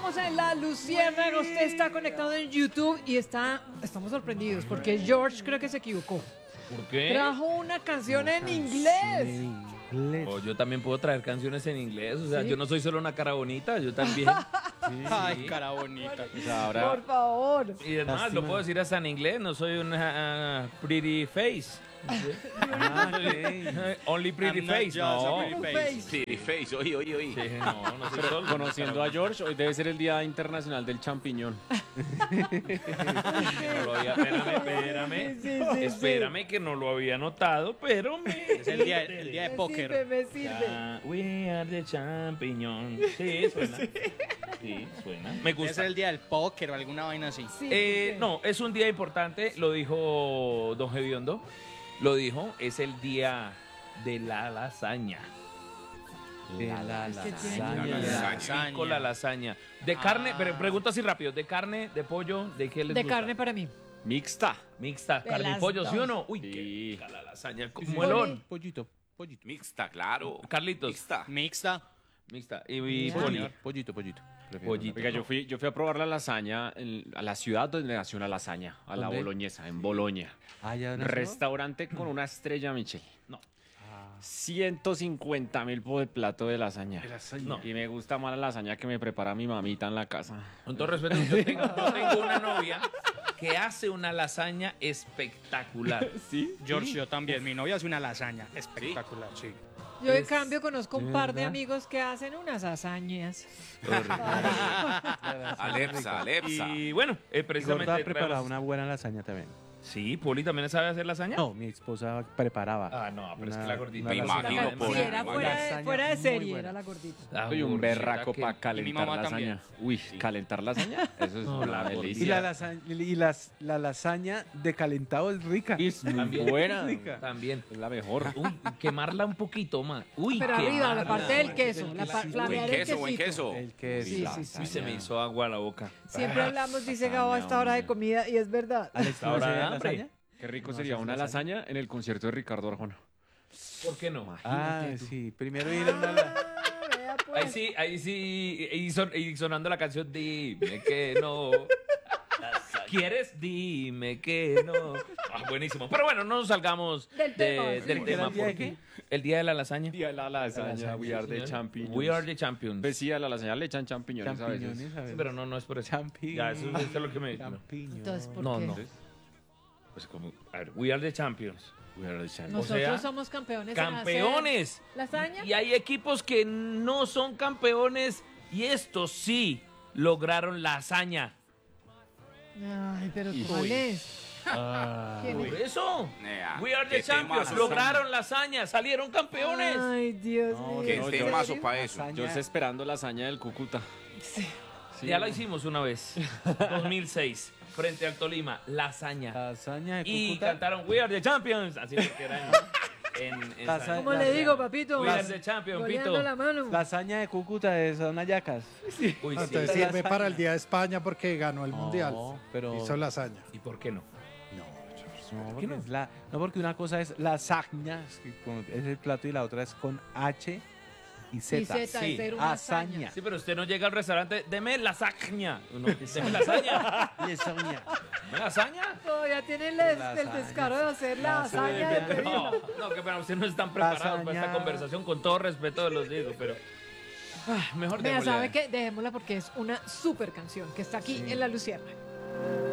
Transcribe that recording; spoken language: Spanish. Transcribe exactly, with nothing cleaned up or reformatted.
Estamos en La Luciérnaga, usted está conectado en YouTube y está, estamos sorprendidos porque George creo que se equivocó. ¿Por qué? Trajo una canción en inglés. O yo también puedo traer canciones en inglés, o sea, ¿Sí? yo no soy solo una cara bonita, yo también. Sí. Ay, cara bonita. O sea, ahora, Por favor. y además Lástima. lo puedo decir hasta en inglés, no soy una uh, pretty face. Ah, ok. Only pretty I'm not face, just no. a pretty face. Pretty face, oí, oí, oí. Sí, no, no soy Pero solo. conociendo a George, hoy debe ser el Día Internacional del Champiñón. No lo había- espérame, espérame. Sí, sí, sí, espérame que no lo había notado, pero me... Es el día, el día de Me póker. sirve, me sirve. Ah, we are the champion. Sí, suena. Sí, suena. Me Es gusta. el día del póker o alguna vaina así. Sí, Eh, sí. no, es un día importante, lo dijo Don Gediondo. Lo dijo, es el día de la lasaña. De la ¿Qué tiene? lasaña. La lasaña. Lasaña. Con la lasaña. De carne, pero pregunto así rápido, ¿de carne, de pollo, de qué les De gusta? carne para mí. Mixta. Mixta, De carne y las pollo, ¿sí o dos. no? Uy, Sí. qué rica la lasaña. Sí, sí. Muelón. Pollito, pollito. Mixta, claro. Carlitos. Mixta. Mixta. Mixta. Y, y Ya. Poli. Pollito, pollito. Prefiero. Pollito. Oiga, yo fui, yo fui a probar la lasaña en- a la ciudad donde nació la lasaña, a la ¿Dónde? boloñesa, en Boloña. Ah, ya nació. Restaurante con una estrella Michelin. No. ciento cincuenta mil por el plato de lasaña. No. Y me gusta más la lasaña que me prepara mi mamita en la casa. Con todo respeto, yo tengo, yo tengo una novia que hace una lasaña espectacular. ¿Sí? George, yo también. Mi novia hace una lasaña espectacular, sí. Yo en cambio conozco un ¿de par de verdad? amigos que hacen unas hazañas. Alepsa, Alepsa. Y bueno, eh, Mi precisamente. gorda ha preparado traemos- una buena lasaña también. Sí, Poli también sabe hacer lasaña. No, mi esposa preparaba. Ah, no, pero es Una- que la gordita. una Me lasaña. imagino, Sí, Poli, era una fuera de, lasaña fuera de muy serie, buena. era la gordita. La Soy un gordita berraco que- para mi calentar mamá lasaña. también. Uy, ¿calentar lasaña? Eso es No, una la Y delicia. la lasaña, y las, la lasaña de calentado es rica. Es muy También. buena. Rica. También. Es la mejor. Uy, quemarla un poquito más. Uy, Pero arriba, la quemarla. parte del queso, la pa- quesito. flamear Buen el queso, buen quesito. queso. El que es Sí, la sí, sí. Uy, se me hizo agua a la boca. Siempre hablamos, dice Gabo, a esta hora de comida y es verdad. Alex, ¿no Ahora hace de hambre. lasaña? Qué rico ¿No sería haces una lasaña? lasaña en el concierto de Ricardo Arjona. ¿Por qué no? Ah, sí. Primero ir a una... la- Ah, vea, pues. Ahí sí, ahí sí, y, son- y sonando la canción, dime que no. ¿Quieres? Dime que no. Ah, buenísimo. Pero bueno, no nos salgamos Del tema, de- sí. del ¿Porque era tema. el día de porque- qué? El día de la lasaña. Día de la lasaña, lasaña, we are the Señor. champions. We are the champions. Pues sí, a la lasaña le echan champiñones, a veces. Champiñones, a ver. Sí, pero no, no es por eso. Champiñones. Ya, eso, eso es lo que me... no. Champiñones. Entonces, ¿por No, qué? no. Pues como, a ver, we are the champions. We are the champions. Nosotros O sea, somos campeones. en hacer ¡Campeones! ¿Lasaña? Y hay equipos que no son campeones y estos sí lograron la hazaña. Ay, pero Y- ¿cuál Uy. es? ¿Quién Por es? eso. Nea, We are the qué champions. temazo. Lograron la hazaña. Salieron campeones. Ay, Dios No, mío. Qué No, ¿en yo- temazo serio? para eso. Lasaña. Yo estoy esperando la hazaña del Cúcuta. Sí. Sí. Ya la hicimos una vez. dos mil seis. Frente al Tolima. La hazaña. Lasaña de Y Cúcuta. cantaron We are the champions. Así porque era en, en, en Lasaña- San- ¿Cómo le digo, papito? We are the champions, Goleando Pito. la mano. Lasaña de Cúcuta de son hallacas. Uy, No, sí. entonces La sirve lasaña. para el Día de España porque ganó el Mundial. pero... Hizo lasaña. ¿Y por qué no? No, porque es la- no, porque una cosa es lasaña, es, que con- es el plato, y la otra es con H y Z. Y Z, sí. es ser una Hazaña. hazaña. Sí, pero usted no llega al restaurante, deme lasaña. No, deme lasaña. Lasaña. ¿Deme lasaña? Todavía tiene el, el Lasaña. descaro de hacer la Lasaña. hazaña de No, pedirla. no, que para usted no están preparados para esta Lasaña. conversación, con todo respeto de los digo, pero. Ah, mejor Mira, démosle. ¿sabe qué? Dejémosla porque es una super canción que está aquí en La Luciérnaga.